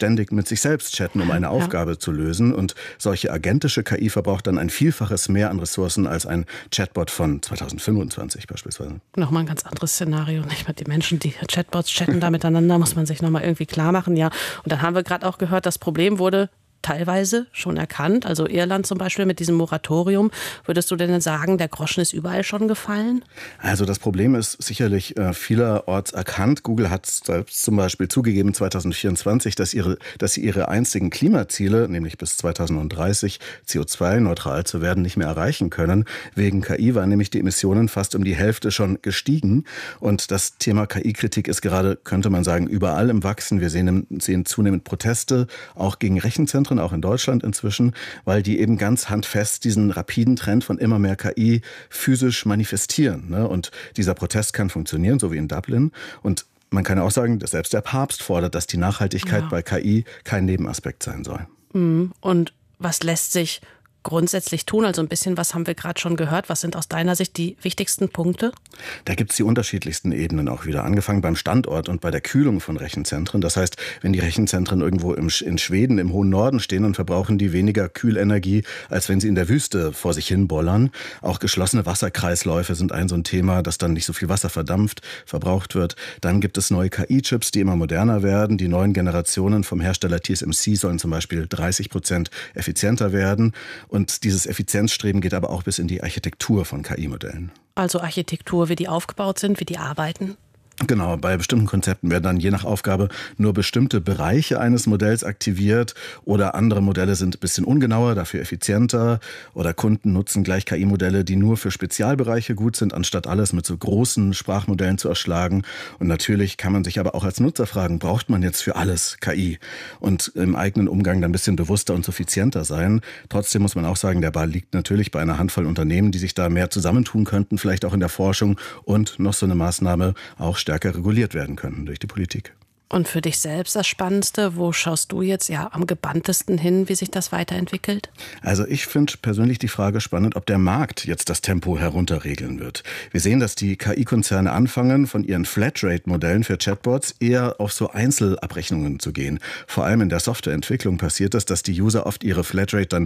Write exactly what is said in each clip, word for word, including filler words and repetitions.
ständig mit sich selbst chatten, um eine Aufgabe ja. zu lösen. Und solche agentische K I verbraucht dann ein Vielfaches mehr an Ressourcen als ein Chatbot von zweitausendfünfundzwanzig beispielsweise. Nochmal ein ganz anderes Szenario. Nicht mehr die Menschen, die Chatbots chatten da miteinander, muss man sich nochmal irgendwie klar machen. Ja. Und dann haben wir gerade auch gehört, das Problem wurde teilweise schon erkannt. Also Irland zum Beispiel mit diesem Moratorium. Würdest du denn sagen, der Groschen ist überall schon gefallen? Also das Problem ist sicherlich äh, vielerorts erkannt. Google hat selbst zum Beispiel zugegeben zweitausendvierundzwanzig, dass, ihre, dass sie ihre einzigen Klimaziele, nämlich bis zweitausenddreißig C O zwei neutral zu werden, nicht mehr erreichen können. Wegen K I waren nämlich die Emissionen fast um die Hälfte schon gestiegen. Und das Thema K I-Kritik ist gerade, könnte man sagen, überall im Wachsen. Wir sehen, sehen zunehmend Proteste, auch gegen Rechenzentren, auch in Deutschland inzwischen, weil die eben ganz handfest diesen rapiden Trend von immer mehr K I physisch manifestieren. Ne? Und dieser Protest kann funktionieren, so wie in Dublin. Und man kann auch sagen, dass selbst der Papst fordert, dass die Nachhaltigkeit ja. bei K I kein Nebenaspekt sein soll. Und was lässt sich grundsätzlich tun? Also ein bisschen, was haben wir gerade schon gehört? Was sind aus deiner Sicht die wichtigsten Punkte? Da gibt es die unterschiedlichsten Ebenen auch wieder. Angefangen beim Standort und bei der Kühlung von Rechenzentren. Das heißt, wenn die Rechenzentren irgendwo im, in Schweden im hohen Norden stehen, dann verbrauchen die weniger Kühlenergie, als wenn sie in der Wüste vor sich hin bollern. Auch geschlossene Wasserkreisläufe sind ein so ein Thema, dass dann nicht so viel Wasser verdampft, verbraucht wird. Dann gibt es neue K I-Chips, die immer moderner werden. Die neuen Generationen vom Hersteller T S M C sollen zum Beispiel dreißig Prozent effizienter werden. Und dieses Effizienzstreben geht aber auch bis in die Architektur von K I-Modellen. Also Architektur, wie die aufgebaut sind, wie die arbeiten? Genau, bei bestimmten Konzepten werden dann je nach Aufgabe nur bestimmte Bereiche eines Modells aktiviert oder andere Modelle sind ein bisschen ungenauer, dafür effizienter oder Kunden nutzen gleich K I-Modelle, die nur für Spezialbereiche gut sind, anstatt alles mit so großen Sprachmodellen zu erschlagen. Und natürlich kann man sich aber auch als Nutzer fragen, braucht man jetzt für alles K I? Und im eigenen Umgang dann ein bisschen bewusster und suffizienter sein. Trotzdem muss man auch sagen, der Ball liegt natürlich bei einer Handvoll Unternehmen, die sich da mehr zusammentun könnten, vielleicht auch in der Forschung und noch so eine Maßnahme auch stärker reguliert werden können durch die Politik. Und für dich selbst das Spannendste, wo schaust du jetzt ja am gebanntesten hin, wie sich das weiterentwickelt? Also ich finde persönlich die Frage spannend, ob der Markt jetzt das Tempo herunterregeln wird. Wir sehen, dass die K I-Konzerne anfangen, von ihren Flatrate-Modellen für Chatbots eher auf so Einzelabrechnungen zu gehen. Vor allem in der Softwareentwicklung passiert es, dass die User oft ihre Flatrate dann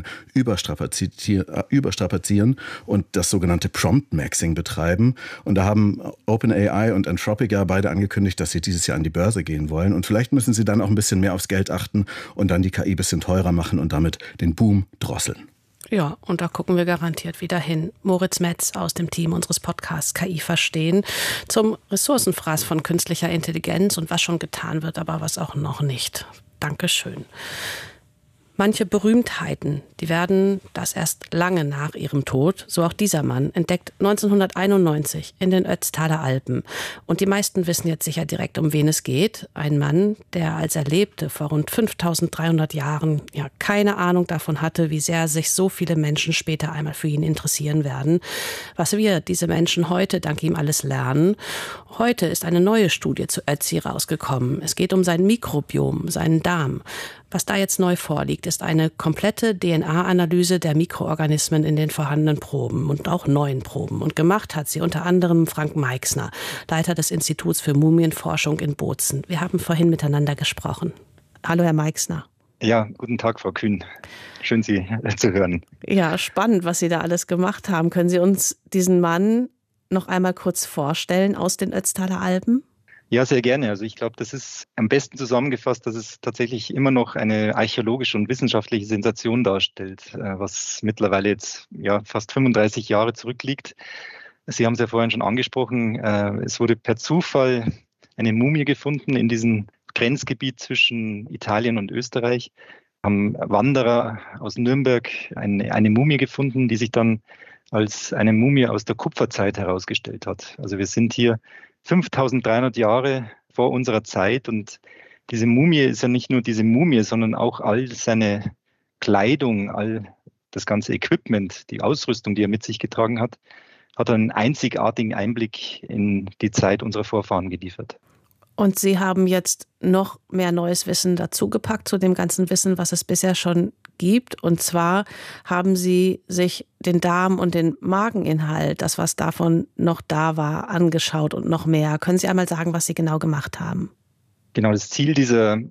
überstrapazieren und das sogenannte Prompt-Maxing betreiben. Und da haben OpenAI und Anthropic ja beide angekündigt, dass sie dieses Jahr an die Börse gehen wollen. Und vielleicht müssen sie dann auch ein bisschen mehr aufs Geld achten und dann die K I ein bisschen teurer machen und damit den Boom drosseln. Ja, und da gucken wir garantiert wieder hin. Moritz Metz aus dem Team unseres Podcasts K I verstehen zum Ressourcenfraß von künstlicher Intelligenz und was schon getan wird, aber was auch noch nicht. Dankeschön. Manche Berühmtheiten, die werden das erst lange nach ihrem Tod, so auch dieser Mann, entdeckt neunzehnhunderteinundneunzig in den Ötztaler Alpen. Und die meisten wissen jetzt sicher direkt, um wen es geht. Ein Mann, der, als er lebte, vor rund fünftausenddreihundert Jahren, ja keine Ahnung davon hatte, wie sehr sich so viele Menschen später einmal für ihn interessieren werden. Was wir, diese Menschen, heute dank ihm alles lernen. Heute ist eine neue Studie zu Ötzi rausgekommen. Es geht um sein Mikrobiom, seinen Darm. Was da jetzt neu vorliegt, ist eine komplette D N A-Analyse der Mikroorganismen in den vorhandenen Proben und auch neuen Proben. Und gemacht hat sie unter anderem Frank Meixner, Leiter des Instituts für Mumienforschung in Bozen. Wir haben vorhin miteinander gesprochen. Hallo, Herr Meixner. Ja, guten Tag, Frau Kühn. Schön, Sie zu hören. Ja, spannend, was Sie da alles gemacht haben. Können Sie uns diesen Mann noch einmal kurz vorstellen aus den Ötztaler Alpen? Ja, sehr gerne. Also ich glaube, das ist am besten zusammengefasst, dass es tatsächlich immer noch eine archäologische und wissenschaftliche Sensation darstellt, was mittlerweile jetzt ja fast fünfunddreißig Jahre zurückliegt. Sie haben es ja vorhin schon angesprochen, es wurde per Zufall eine Mumie gefunden in diesem Grenzgebiet zwischen Italien und Österreich. Haben Wanderer aus Nürnberg eine, eine Mumie gefunden, die sich dann als eine Mumie aus der Kupferzeit herausgestellt hat. Also wir sind hier fünftausenddreihundert Jahre vor unserer Zeit und diese Mumie ist ja nicht nur diese Mumie, sondern auch all seine Kleidung, all das ganze Equipment, die Ausrüstung, die er mit sich getragen hat, hat einen einzigartigen Einblick in die Zeit unserer Vorfahren geliefert. Und Sie haben jetzt noch mehr neues Wissen dazugepackt zu dem ganzen Wissen, was es bisher schon gibt. Und zwar haben Sie sich den Darm und den Mageninhalt, das, was davon noch da war, angeschaut und noch mehr. Können Sie einmal sagen, was Sie genau gemacht haben? Genau, das Ziel dieser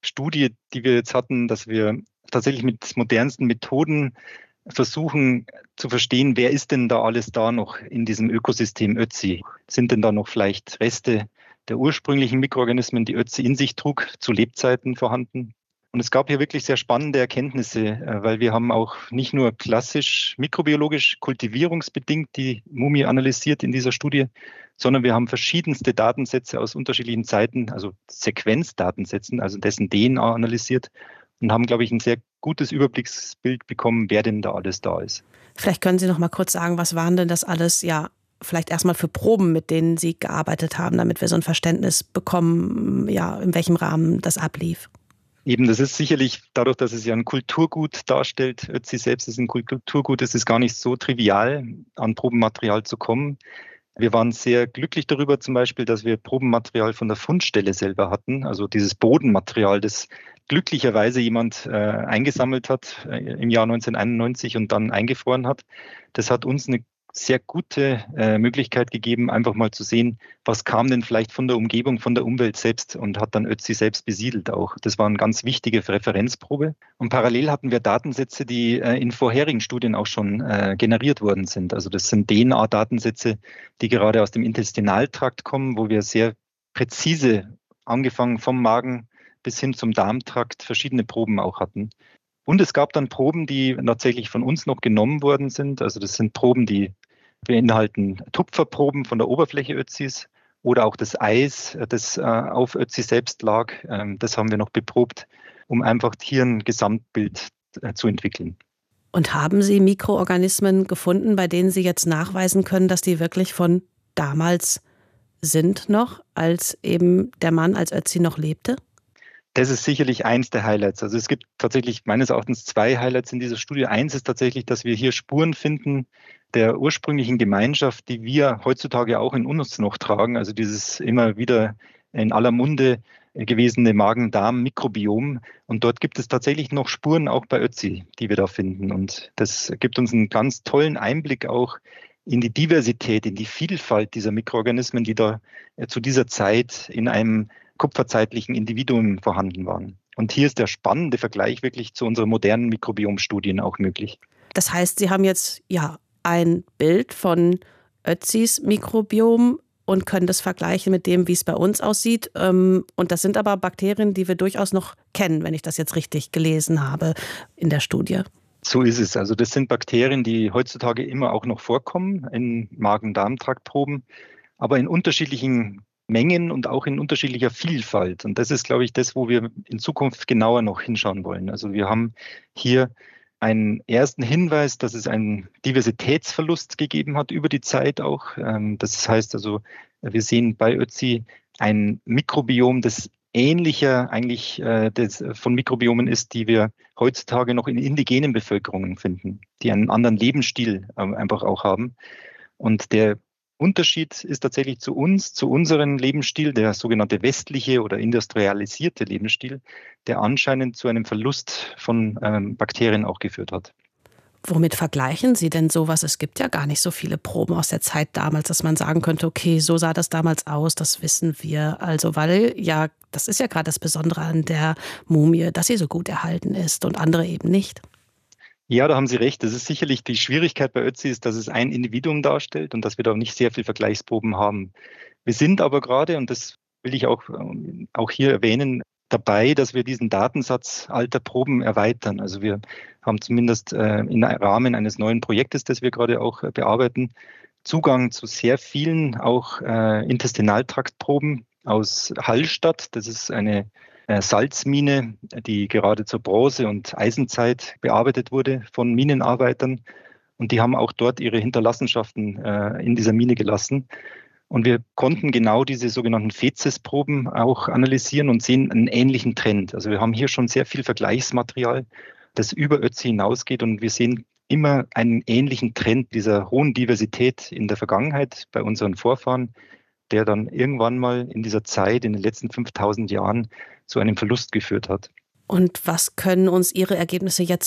Studie, die wir jetzt hatten, dass wir tatsächlich mit modernsten Methoden versuchen zu verstehen, wer ist denn da alles da noch in diesem Ökosystem Ötzi? Sind denn da noch vielleicht Reste der ursprünglichen Mikroorganismen, die Ötzi in sich trug, zu Lebzeiten vorhanden? Und es gab hier wirklich sehr spannende Erkenntnisse, weil wir haben auch nicht nur klassisch mikrobiologisch kultivierungsbedingt die Mumie analysiert in dieser Studie, sondern wir haben verschiedenste Datensätze aus unterschiedlichen Zeiten, also Sequenzdatensätzen, also dessen D N A analysiert und haben, glaube ich, ein sehr gutes Überblicksbild bekommen, wer denn da alles da ist. Vielleicht können Sie noch mal kurz sagen, was waren denn das alles, ja, vielleicht erstmal für Proben, mit denen Sie gearbeitet haben, damit wir so ein Verständnis bekommen, ja, in welchem Rahmen das ablief? Eben, das ist sicherlich dadurch, dass es ja ein Kulturgut darstellt, Ötzi selbst ist ein Kulturgut, es ist gar nicht so trivial, an Probenmaterial zu kommen. Wir waren sehr glücklich darüber zum Beispiel, dass wir Probenmaterial von der Fundstelle selber hatten, also dieses Bodenmaterial, das glücklicherweise jemand äh, eingesammelt hat äh, im Jahr neunzehnhunderteinundneunzig und dann eingefroren hat. Das hat uns eine sehr gute äh, Möglichkeit gegeben, einfach mal zu sehen, was kam denn vielleicht von der Umgebung, von der Umwelt selbst und hat dann Ötzi selbst besiedelt auch. Das war eine ganz wichtige Referenzprobe. Und parallel hatten wir Datensätze, die äh, in vorherigen Studien auch schon äh, generiert worden sind. Also das sind D N A-Datensätze, die gerade aus dem Intestinaltrakt kommen, wo wir sehr präzise, angefangen vom Magen bis hin zum Darmtrakt, verschiedene Proben auch hatten. Und es gab dann Proben, die tatsächlich von uns noch genommen worden sind. Also das sind Proben, die beinhalten Tupferproben von der Oberfläche Ötzis oder auch das Eis, das äh, auf Ötzi selbst lag. Ähm, das haben wir noch beprobt, um einfach hier ein Gesamtbild äh, zu entwickeln. Und haben Sie Mikroorganismen gefunden, bei denen Sie jetzt nachweisen können, dass die wirklich von damals sind noch, als eben der Mann als Ötzi noch lebte? Das ist sicherlich eins der Highlights. Also es gibt tatsächlich meines Erachtens zwei Highlights in dieser Studie. Eins ist tatsächlich, dass wir hier Spuren finden der ursprünglichen Gemeinschaft, die wir heutzutage auch in uns noch tragen. Also dieses immer wieder in aller Munde gewesene Magen-Darm-Mikrobiom. Und dort gibt es tatsächlich noch Spuren auch bei Ötzi, die wir da finden. Und das gibt uns einen ganz tollen Einblick auch in die Diversität, in die Vielfalt dieser Mikroorganismen, die da zu dieser Zeit in einem kupferzeitlichen Individuen vorhanden waren. Und hier ist der spannende Vergleich wirklich zu unseren modernen Mikrobiomstudien auch möglich. Das heißt, Sie haben jetzt ja ein Bild von Ötzis Mikrobiom und können das vergleichen mit dem, wie es bei uns aussieht. Und das sind aber Bakterien, die wir durchaus noch kennen, wenn ich das jetzt richtig gelesen habe in der Studie. So ist es. Also das sind Bakterien, die heutzutage immer auch noch vorkommen in Magen-Darm-Traktproben, aber in unterschiedlichen Mengen und auch in unterschiedlicher Vielfalt. Und das ist, glaube ich, das, wo wir in Zukunft genauer noch hinschauen wollen. Also wir haben hier einen ersten Hinweis, dass es einen Diversitätsverlust gegeben hat über die Zeit auch. Das heißt also, wir sehen bei Ötzi ein Mikrobiom, das ähnlicher eigentlich das von Mikrobiomen ist, die wir heutzutage noch in indigenen Bevölkerungen finden, die einen anderen Lebensstil einfach auch haben. Und der Unterschied ist tatsächlich zu uns, zu unserem Lebensstil, der sogenannte westliche oder industrialisierte Lebensstil, der anscheinend zu einem Verlust von ähm, Bakterien auch geführt hat. Womit vergleichen Sie denn sowas? Es gibt ja gar nicht so viele Proben aus der Zeit damals, dass man sagen könnte, okay, so sah das damals aus, das wissen wir. Also weil, ja, das ist ja gerade das Besondere an der Mumie, dass sie so gut erhalten ist und andere eben nicht. Ja, da haben Sie recht. Das ist sicherlich die Schwierigkeit bei Ötzi, ist, dass es ein Individuum darstellt und dass wir da nicht sehr viel Vergleichsproben haben. Wir sind aber gerade, und das will ich auch, auch hier erwähnen, dabei, dass wir diesen Datensatz alter Proben erweitern. Also wir haben zumindest äh, im Rahmen eines neuen Projektes, das wir gerade auch äh, bearbeiten, Zugang zu sehr vielen auch äh, Intestinaltraktproben aus Hallstatt. Das ist eine äh, Salzmine, die gerade zur Bronze- und Eisenzeit bearbeitet wurde von Minenarbeitern. Und die haben auch dort ihre Hinterlassenschaften äh, in dieser Mine gelassen. Und wir konnten genau diese sogenannten Fezesproben auch analysieren und sehen einen ähnlichen Trend. Also wir haben hier schon sehr viel Vergleichsmaterial, das über Ötzi hinausgeht. Und wir sehen immer einen ähnlichen Trend dieser hohen Diversität in der Vergangenheit bei unseren Vorfahren, der dann irgendwann mal in dieser Zeit, in den letzten fünftausend Jahren, zu einem Verlust geführt hat. Und was können uns Ihre Ergebnisse jetzt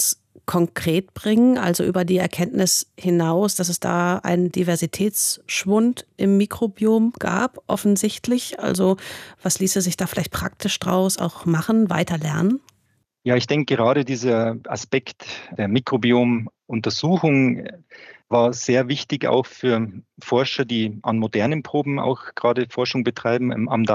konkret bringen, also über die Erkenntnis hinaus, dass es da einen Diversitätsschwund im Mikrobiom gab, offensichtlich? Also was ließe sich da vielleicht praktisch draus auch machen, weiter lernen? Ja, ich denke, gerade dieser Aspekt der Mikrobiomuntersuchung war sehr wichtig auch für Forscher, die an modernen Proben auch gerade Forschung betreiben am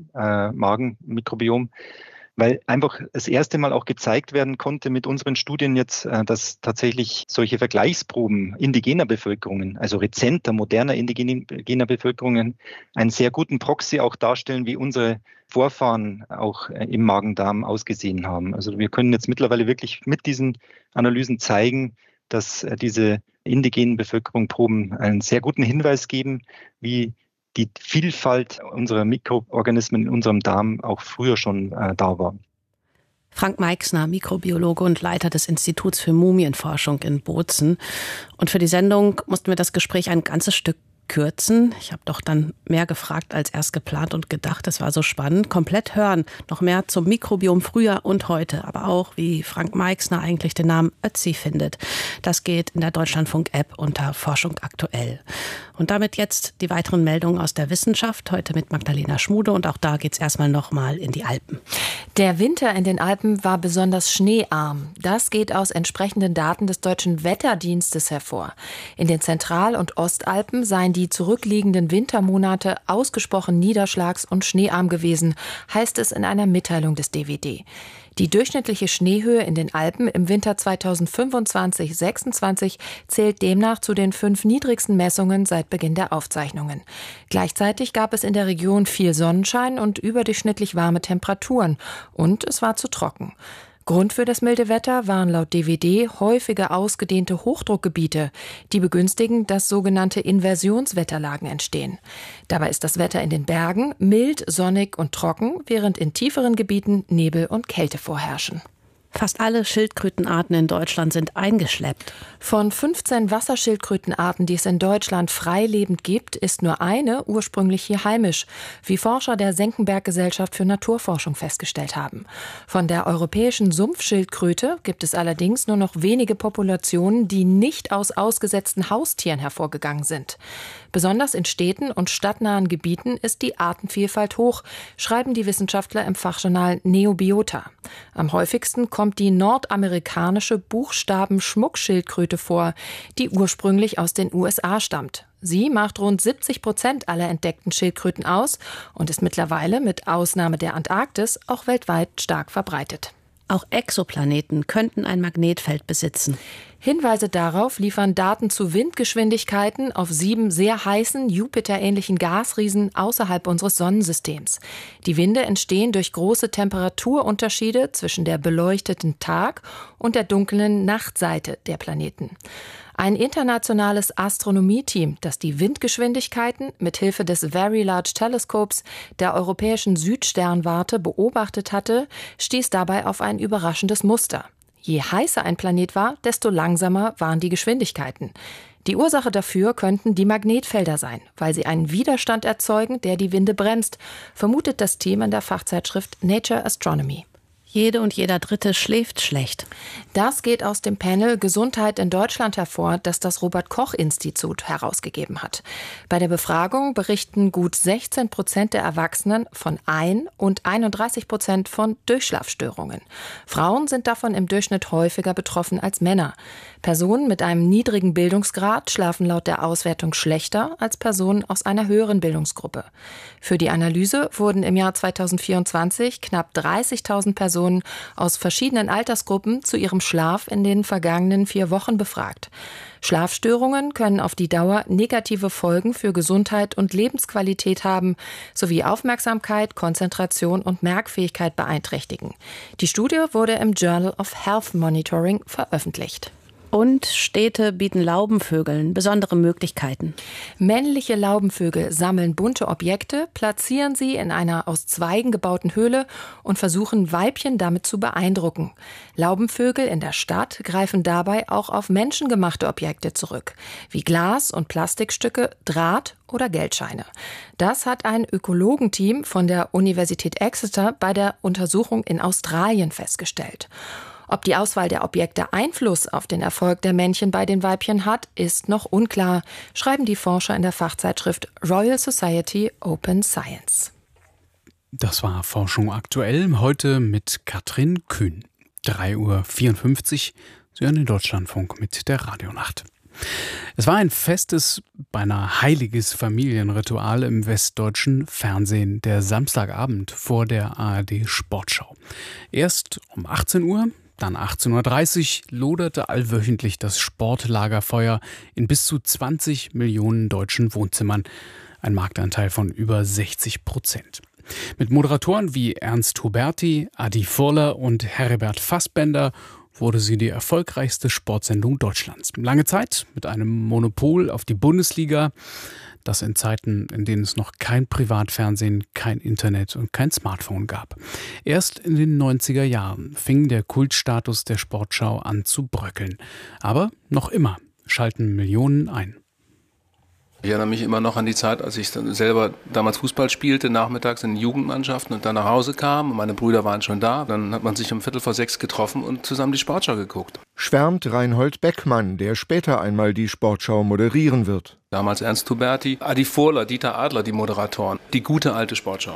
Darm-Magen-Mikrobiom, weil einfach das erste Mal auch gezeigt werden konnte mit unseren Studien jetzt, dass tatsächlich solche Vergleichsproben indigener Bevölkerungen, also rezenter, moderner indigener Bevölkerungen, einen sehr guten Proxy auch darstellen, wie unsere Vorfahren auch im Magen-Darm ausgesehen haben. Also wir können jetzt mittlerweile wirklich mit diesen Analysen zeigen, dass diese indigenen Bevölkerungsproben einen sehr guten Hinweis geben, wie die Vielfalt unserer Mikroorganismen in unserem Darm auch früher schon äh, da war. Frank Meixner, Mikrobiologe und Leiter des Instituts für Mumienforschung in Bozen. Und für die Sendung mussten wir das Gespräch ein ganzes Stück kürzen. Ich habe doch dann mehr gefragt als erst geplant und gedacht. Das war so spannend. Komplett hören, noch mehr zum Mikrobiom früher und heute, aber auch, wie Frank Meixner eigentlich den Namen Ötzi findet. Das geht in der Deutschlandfunk-App unter Forschung aktuell. Und damit jetzt die weiteren Meldungen aus der Wissenschaft, heute mit Magdalena Schmude, und auch da geht es erstmal nochmal in die Alpen. Der Winter in den Alpen war besonders schneearm. Das geht aus entsprechenden Daten des Deutschen Wetterdienstes hervor. In den Zentral- und Ostalpen seien die zurückliegenden Wintermonate ausgesprochen niederschlags- und schneearm gewesen, heißt es in einer Mitteilung des D W D. Die durchschnittliche Schneehöhe in den Alpen im Winter zweitausendfünfundzwanzig sechsundzwanzig zählt demnach zu den fünf niedrigsten Messungen seit Beginn der Aufzeichnungen. Gleichzeitig gab es in der Region viel Sonnenschein und überdurchschnittlich warme Temperaturen. Und es war zu trocken. Grund für das milde Wetter waren laut D W D häufige ausgedehnte Hochdruckgebiete, die begünstigen, dass sogenannte Inversionswetterlagen entstehen. Dabei ist das Wetter in den Bergen mild, sonnig und trocken, während in tieferen Gebieten Nebel und Kälte vorherrschen. Fast alle Schildkrötenarten in Deutschland sind eingeschleppt. Von fünfzehn Wasserschildkrötenarten, die es in Deutschland freilebend gibt, ist nur eine ursprünglich hier heimisch, wie Forscher der Senckenberg-Gesellschaft für Naturforschung festgestellt haben. Von der europäischen Sumpfschildkröte gibt es allerdings nur noch wenige Populationen, die nicht aus ausgesetzten Haustieren hervorgegangen sind. Besonders in Städten und stadtnahen Gebieten ist die Artenvielfalt hoch, schreiben die Wissenschaftler im Fachjournal Neobiota. Am häufigsten kommt die nordamerikanische Buchstaben-Schmuckschildkröte vor, die ursprünglich aus den U S A stammt. Sie macht rund siebzig Prozent aller entdeckten Schildkröten aus und ist mittlerweile mit Ausnahme der Antarktis auch weltweit stark verbreitet. Auch Exoplaneten könnten ein Magnetfeld besitzen. Hinweise darauf liefern Daten zu Windgeschwindigkeiten auf sieben sehr heißen, Jupiter-ähnlichen Gasriesen außerhalb unseres Sonnensystems. Die Winde entstehen durch große Temperaturunterschiede zwischen der beleuchteten Tag- und der dunklen Nachtseite der Planeten. Ein internationales Astronomieteam, das die Windgeschwindigkeiten mit Hilfe des Very Large Telescopes der europäischen Südsternwarte beobachtet hatte, stieß dabei auf ein überraschendes Muster. Je heißer ein Planet war, desto langsamer waren die Geschwindigkeiten. Die Ursache dafür könnten die Magnetfelder sein, weil sie einen Widerstand erzeugen, der die Winde bremst, vermutet das Team in der Fachzeitschrift Nature Astronomy. Jede und jeder Dritte schläft schlecht. Das geht aus dem Panel Gesundheit in Deutschland hervor, das das Robert-Koch-Institut herausgegeben hat. Bei der Befragung berichten gut sechzehn Prozent der Erwachsenen von Ein- und einunddreißig Prozent von Durchschlafstörungen. Frauen sind davon im Durchschnitt häufiger betroffen als Männer. Personen mit einem niedrigen Bildungsgrad schlafen laut der Auswertung schlechter als Personen aus einer höheren Bildungsgruppe. Für die Analyse wurden im Jahr zweitausendvierundzwanzig knapp dreißigtausend Personen aus verschiedenen Altersgruppen zu ihrem Schlaf in den vergangenen vier Wochen befragt. Schlafstörungen können auf die Dauer negative Folgen für Gesundheit und Lebensqualität haben, sowie Aufmerksamkeit, Konzentration und Merkfähigkeit beeinträchtigen. Die Studie wurde im Journal of Health Monitoring veröffentlicht. Und Städte bieten Laubenvögeln besondere Möglichkeiten. Männliche Laubenvögel sammeln bunte Objekte, platzieren sie in einer aus Zweigen gebauten Höhle und versuchen, Weibchen damit zu beeindrucken. Laubenvögel in der Stadt greifen dabei auch auf menschengemachte Objekte zurück, wie Glas- und Plastikstücke, Draht oder Geldscheine. Das hat ein Ökologenteam von der Universität Exeter bei der Untersuchung in Australien festgestellt. Ob die Auswahl der Objekte Einfluss auf den Erfolg der Männchen bei den Weibchen hat, ist noch unklar, schreiben die Forscher in der Fachzeitschrift Royal Society Open Science. Das war Forschung aktuell, heute mit Katrin Kühn. drei Uhr vierundfünfzig, Sie hören den Deutschlandfunk mit der Radionacht. Es war ein festes, beinahe heiliges Familienritual im westdeutschen Fernsehen, der Samstagabend vor der A R D-Sportschau. Erst um achtzehn Uhr, dann achtzehn Uhr dreißig loderte allwöchentlich das Sportlagerfeuer in bis zu zwanzig Millionen deutschen Wohnzimmern, ein Marktanteil von über sechzig Prozent. Mit Moderatoren wie Ernst Huberti, Adi Furler und Heribert Fassbender wurde sie die erfolgreichste Sportsendung Deutschlands. Lange Zeit mit einem Monopol auf die Bundesliga, das in Zeiten, in denen es noch kein Privatfernsehen, kein Internet und kein Smartphone gab. Erst in den neunziger Jahren fing der Kultstatus der Sportschau an zu bröckeln. Aber noch immer schalten Millionen ein. Ich erinnere mich immer noch an die Zeit, als ich dann selber damals Fußball spielte, nachmittags in den Jugendmannschaften und dann nach Hause kam. Und meine Brüder waren schon da. Dann hat man sich um Viertel vor sechs getroffen und zusammen die Sportschau geguckt. Schwärmt Reinhold Beckmann, der später einmal die Sportschau moderieren wird. Damals Ernst Huberti, Adi Furler, Dieter Adler, die Moderatoren. Die gute alte Sportschau.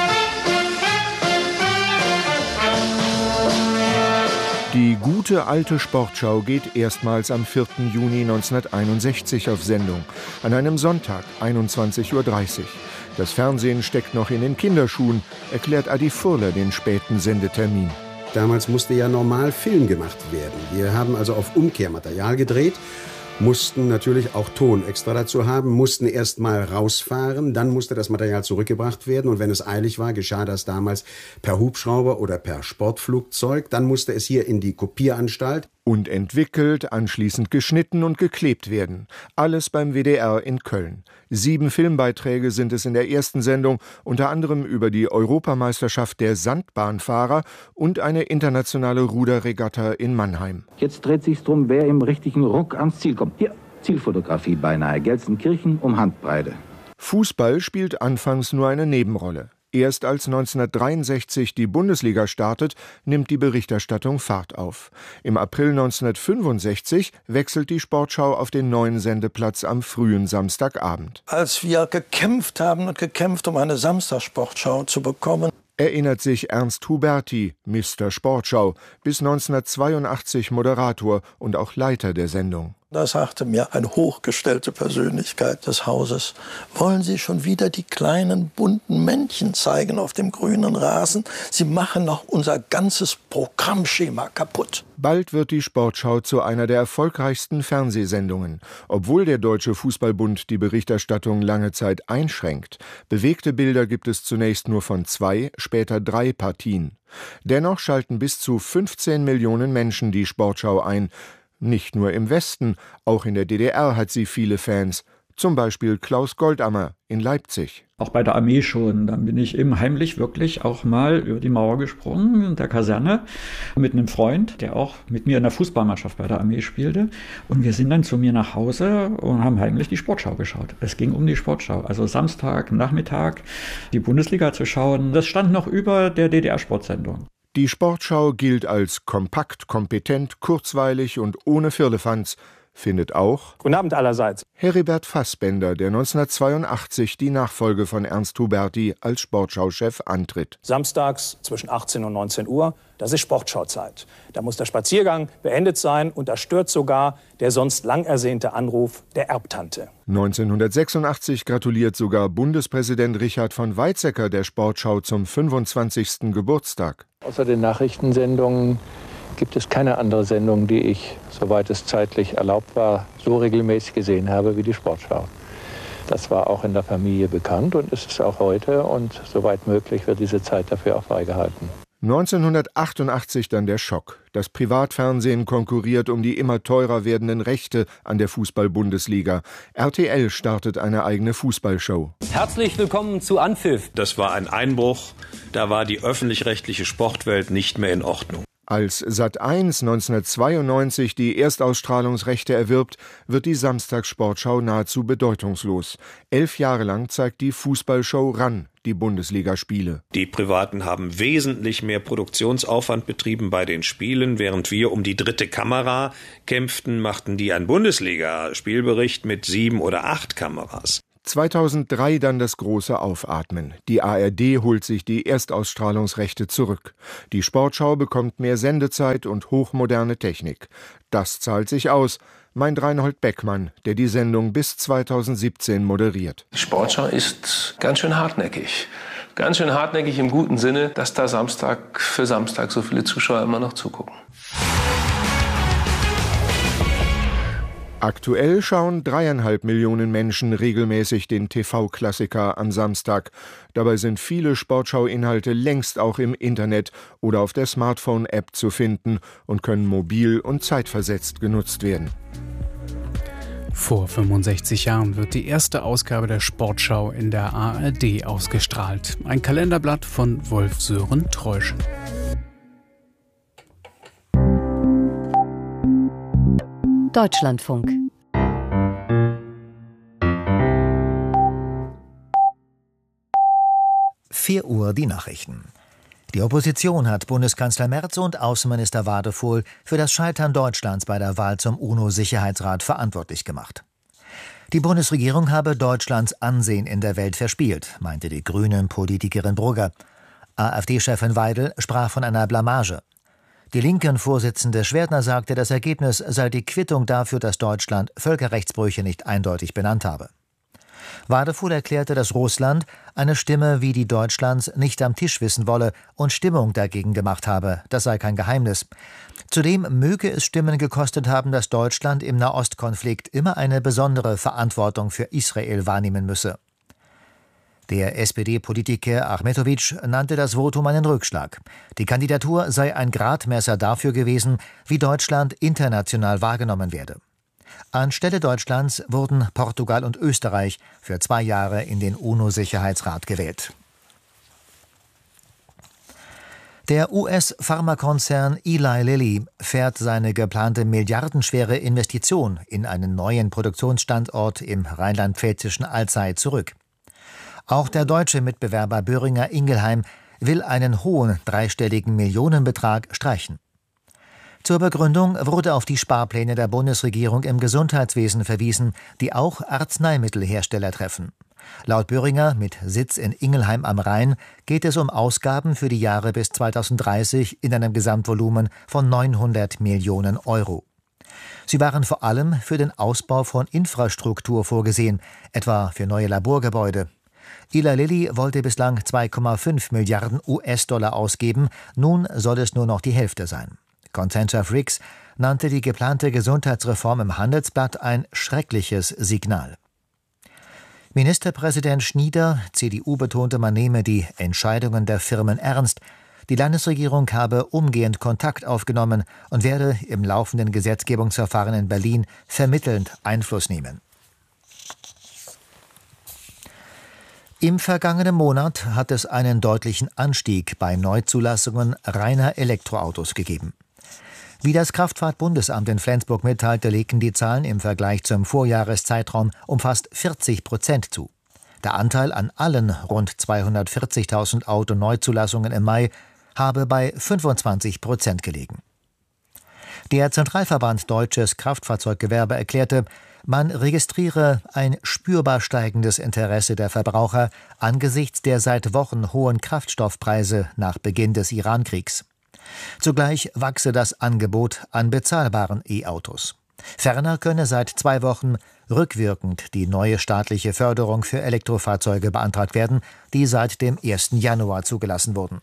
Die gute alte Sportschau geht erstmals am vierten Juni neunzehnhunderteinundsechzig auf Sendung, an einem Sonntag, einundzwanzig Uhr dreißig. Das Fernsehen steckt noch in den Kinderschuhen, erklärt Adi Furler den späten Sendetermin. Damals musste ja normal Film gemacht werden. Wir haben also auf Umkehrmaterial gedreht, mussten natürlich auch Ton extra dazu haben, mussten erst mal rausfahren, dann musste das Material zurückgebracht werden und wenn es eilig war, geschah das damals per Hubschrauber oder per Sportflugzeug, dann musste es hier in die Kopieranstalt. Und entwickelt, anschließend geschnitten und geklebt werden. Alles beim W D R in Köln. Sieben Filmbeiträge sind es in der ersten Sendung, unter anderem über die Europameisterschaft der Sandbahnfahrer und eine internationale Ruderregatta in Mannheim. Jetzt dreht sich's drum, wer im richtigen Ruck ans Ziel kommt. Hier, Zielfotografie beinahe. Gelsenkirchen um Handbreite. Fußball spielt anfangs nur eine Nebenrolle. Erst als neunzehnhundertdreiundsechzig die Bundesliga startet, nimmt die Berichterstattung Fahrt auf. Im April neunzehnhundertfünfundsechzig wechselt die Sportschau auf den neuen Sendeplatz am frühen Samstagabend. Als wir gekämpft haben und gekämpft, um eine Samstagssportschau zu bekommen, erinnert sich Ernst Huberti, Mister Sportschau, bis neunzehnhundertzweiundachtzig Moderator und auch Leiter der Sendung. Da sagte mir eine hochgestellte Persönlichkeit des Hauses: Wollen Sie schon wieder die kleinen bunten Männchen zeigen auf dem grünen Rasen? Sie machen noch unser ganzes Programmschema kaputt. Bald wird die Sportschau zu einer der erfolgreichsten Fernsehsendungen. Obwohl der Deutsche Fußballbund die Berichterstattung lange Zeit einschränkt. Bewegte Bilder gibt es zunächst nur von zwei, später drei Partien. Dennoch schalten bis zu fünfzehn Millionen Menschen die Sportschau ein. Nicht nur im Westen, auch in der D D R hat sie viele Fans. Zum Beispiel Klaus Goldammer in Leipzig. Auch bei der Armee schon. Dann bin ich eben heimlich wirklich auch mal über die Mauer gesprungen in der Kaserne mit einem Freund, der auch mit mir in der Fußballmannschaft bei der Armee spielte. Und wir sind dann zu mir nach Hause und haben heimlich die Sportschau geschaut. Es ging um die Sportschau. Also Samstag, Nachmittag die Bundesliga zu schauen. Das stand noch über der D D R-Sportsendung. Die Sportschau gilt als kompakt, kompetent, kurzweilig und ohne Firlefanz, findet auch Guten Abend allerseits. Heribert Fassbender, der neunzehnhundertzweiundachtzig die Nachfolge von Ernst Huberti als Sportschauchef antritt. Samstags zwischen achtzehn und neunzehn Uhr, das ist Sportschauzeit. Da muss der Spaziergang beendet sein und da stört sogar der sonst lang ersehnte Anruf der Erbtante. neunzehnhundertsechsundachtzig gratuliert sogar Bundespräsident Richard von Weizsäcker der Sportschau zum fünfundzwanzigsten Geburtstag. Außer den Nachrichtensendungen gibt es keine andere Sendung, die ich, soweit es zeitlich erlaubt war, so regelmäßig gesehen habe wie die Sportschau. Das war auch in der Familie bekannt und ist es auch heute. Und soweit möglich wird diese Zeit dafür auch freigehalten. neunzehnhundertachtundachtzig dann der Schock. Das Privatfernsehen konkurriert um die immer teurer werdenden Rechte an der Fußball-Bundesliga. R T L startet eine eigene Fußballshow. Herzlich willkommen zu Anpfiff. Das war ein Einbruch. Da war die öffentlich-rechtliche Sportwelt nicht mehr in Ordnung. Als Sat eins neunzehnhundertzweiundneunzig die Erstausstrahlungsrechte erwirbt, wird die Samstagssportschau nahezu bedeutungslos. Elf Jahre lang zeigt die Fußballshow ran die Bundesligaspiele. Die Privaten haben wesentlich mehr Produktionsaufwand betrieben bei den Spielen. Während wir um die dritte Kamera kämpften, machten die einen Bundesliga-Spielbericht mit sieben oder acht Kameras. zweitausenddrei dann das große Aufatmen. Die A R D holt sich die Erstausstrahlungsrechte zurück. Die Sportschau bekommt mehr Sendezeit und hochmoderne Technik. Das zahlt sich aus, meint Reinhold Beckmann, der die Sendung bis zweitausendsiebzehn moderiert. Die Sportschau ist ganz schön hartnäckig. Ganz schön hartnäckig im guten Sinne, dass da Samstag für Samstag so viele Zuschauer immer noch zugucken. Aktuell schauen dreieinhalb Millionen Menschen regelmäßig den T V-Klassiker am Samstag. Dabei sind viele Sportschau-Inhalte längst auch im Internet oder auf der Smartphone-App zu finden und können mobil und zeitversetzt genutzt werden. Vor fünfundsechzig Jahren wird die erste Ausgabe der Sportschau in der A R D ausgestrahlt. Ein Kalenderblatt von Wolf-Sören Treusch. Deutschlandfunk. vier Uhr die Nachrichten. Die Opposition hat Bundeskanzler Merz und Außenminister Wadefuhl für das Scheitern Deutschlands bei der Wahl zum UNO-Sicherheitsrat verantwortlich gemacht. Die Bundesregierung habe Deutschlands Ansehen in der Welt verspielt, meinte die Grünen-Politikerin Brugger. AfD-Chefin Weidel sprach von einer Blamage. Die Linken-Vorsitzende Schwerdner sagte, das Ergebnis sei die Quittung dafür, dass Deutschland Völkerrechtsbrüche nicht eindeutig benannt habe. Wadefuhl erklärte, dass Russland eine Stimme wie die Deutschlands nicht am Tisch wissen wolle und Stimmung dagegen gemacht habe. Das sei kein Geheimnis. Zudem möge es Stimmen gekostet haben, dass Deutschland im Nahostkonflikt immer eine besondere Verantwortung für Israel wahrnehmen müsse. Der S P D-Politiker Achmetovic nannte das Votum einen Rückschlag. Die Kandidatur sei ein Gradmesser dafür gewesen, wie Deutschland international wahrgenommen werde. Anstelle Deutschlands wurden Portugal und Österreich für zwei Jahre in den UNO-Sicherheitsrat gewählt. Der U S-Pharmakonzern Eli Lilly fährt seine geplante milliardenschwere Investition in einen neuen Produktionsstandort im rheinland-pfälzischen Alzey zurück. Auch der deutsche Mitbewerber Boehringer Ingelheim will einen hohen dreistelligen Millionenbetrag streichen. Zur Begründung wurde auf die Sparpläne der Bundesregierung im Gesundheitswesen verwiesen, die auch Arzneimittelhersteller treffen. Laut Boehringer, mit Sitz in Ingelheim am Rhein, geht es um Ausgaben für die Jahre bis zweitausenddreißig in einem Gesamtvolumen von neunhundert Millionen Euro. Sie waren vor allem für den Ausbau von Infrastruktur vorgesehen, etwa für neue Laborgebäude. Eli Lilly wollte bislang zwei Komma fünf Milliarden U S-Dollar ausgeben, nun soll es nur noch die Hälfte sein. Concentra Fricks nannte die geplante Gesundheitsreform im Handelsblatt ein schreckliches Signal. Ministerpräsident Schnieder, C D U, betonte, man nehme die Entscheidungen der Firmen ernst. Die Landesregierung habe umgehend Kontakt aufgenommen und werde im laufenden Gesetzgebungsverfahren in Berlin vermittelnd Einfluss nehmen. Im vergangenen Monat hat es einen deutlichen Anstieg bei Neuzulassungen reiner Elektroautos gegeben. Wie das Kraftfahrtbundesamt in Flensburg mitteilte, legten die Zahlen im Vergleich zum Vorjahreszeitraum um fast vierzig Prozent zu. Der Anteil an allen rund zweihundertvierzigtausend Autoneuzulassungen im Mai habe bei fünfundzwanzig Prozent gelegen. Der Zentralverband Deutsches Kraftfahrzeuggewerbe erklärte, man registriere ein spürbar steigendes Interesse der Verbraucher angesichts der seit Wochen hohen Kraftstoffpreise nach Beginn des Irankriegs. Zugleich wachse das Angebot an bezahlbaren E-Autos. Ferner könne seit zwei Wochen rückwirkend die neue staatliche Förderung für Elektrofahrzeuge beantragt werden, die seit dem ersten Januar zugelassen wurden.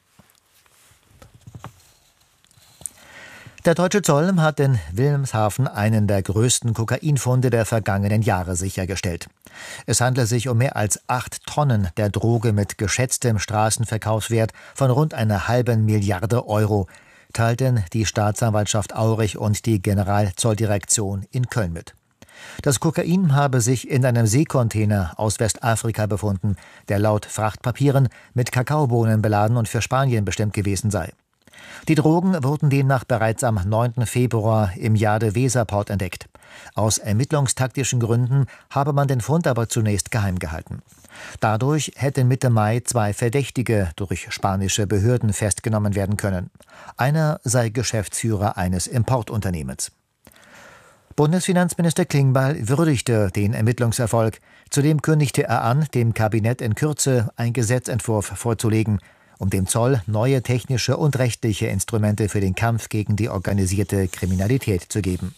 Der deutsche Zoll hat in Wilhelmshaven einen der größten Kokainfunde der vergangenen Jahre sichergestellt. Es handelt sich um mehr als acht Tonnen der Droge mit geschätztem Straßenverkaufswert von rund einer halben Milliarde Euro, teilten die Staatsanwaltschaft Aurich und die Generalzolldirektion in Köln mit. Das Kokain habe sich in einem Seekontainer aus Westafrika befunden, der laut Frachtpapieren mit Kakaobohnen beladen und für Spanien bestimmt gewesen sei. Die Drogen wurden demnach bereits am neunten Februar im Jade-Weserport entdeckt. Aus ermittlungstaktischen Gründen habe man den Fund aber zunächst geheim gehalten. Dadurch hätten Mitte Mai zwei Verdächtige durch spanische Behörden festgenommen werden können. Einer sei Geschäftsführer eines Importunternehmens. Bundesfinanzminister Klingbeil würdigte den Ermittlungserfolg. Zudem kündigte er an, dem Kabinett in Kürze einen Gesetzentwurf vorzulegen, um dem Zoll neue technische und rechtliche Instrumente für den Kampf gegen die organisierte Kriminalität zu geben.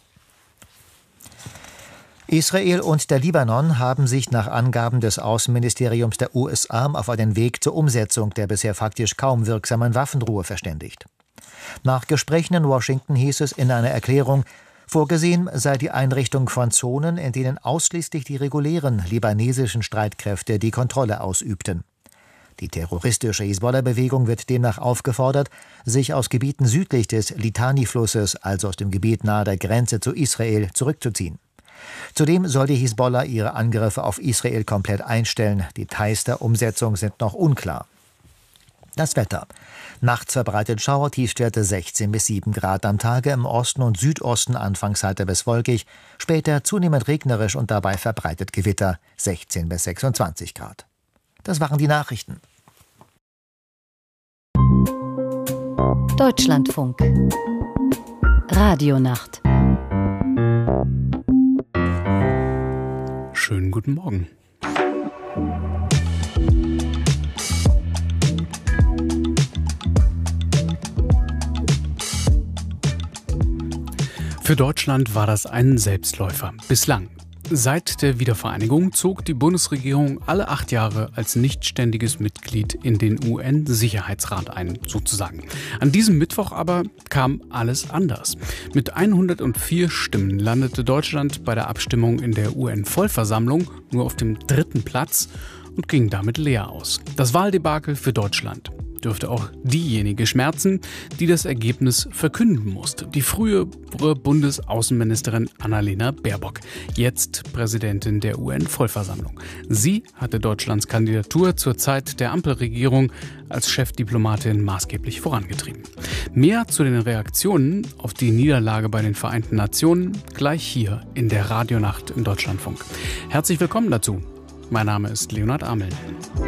Israel und der Libanon haben sich nach Angaben des Außenministeriums der U S A auf einen Weg zur Umsetzung der bisher faktisch kaum wirksamen Waffenruhe verständigt. Nach Gesprächen in Washington hieß es in einer Erklärung, vorgesehen sei die Einrichtung von Zonen, in denen ausschließlich die regulären libanesischen Streitkräfte die Kontrolle ausübten. Die terroristische Hisbollah-Bewegung wird demnach aufgefordert, sich aus Gebieten südlich des Litani-Flusses, also aus dem Gebiet nahe der Grenze zu Israel, zurückzuziehen. Zudem soll die Hisbollah ihre Angriffe auf Israel komplett einstellen. Details der Umsetzung sind noch unklar. Das Wetter. Nachts verbreitet Schauer, Tiefstwerte sechzehn bis sieben Grad am Tage, im Osten und Südosten anfangs heiter bis wolkig, später zunehmend regnerisch und dabei verbreitet Gewitter, sechzehn bis sechsundzwanzig Grad. Das waren die Nachrichten. Deutschlandfunk. Radionacht. Schönen guten Morgen. Für Deutschland war das ein Selbstläufer. Bislang. Seit der Wiedervereinigung zog die Bundesregierung alle acht Jahre als nichtständiges Mitglied in den U N-Sicherheitsrat ein, sozusagen. An diesem Mittwoch aber kam alles anders. Mit hundertvier Stimmen landete Deutschland bei der Abstimmung in der U N-Vollversammlung nur auf dem dritten Platz und ging damit leer aus. Das Wahldebakel für Deutschland dürfte auch diejenige schmerzen, die das Ergebnis verkünden musste. Die frühere Bundesaußenministerin Annalena Baerbock, jetzt Präsidentin der U N-Vollversammlung. Sie hatte Deutschlands Kandidatur zur Zeit der Ampelregierung als Chefdiplomatin maßgeblich vorangetrieben. Mehr zu den Reaktionen auf die Niederlage bei den Vereinten Nationen gleich hier in der Radionacht im Deutschlandfunk. Herzlich willkommen dazu. Mein Name ist Leonhard Amel.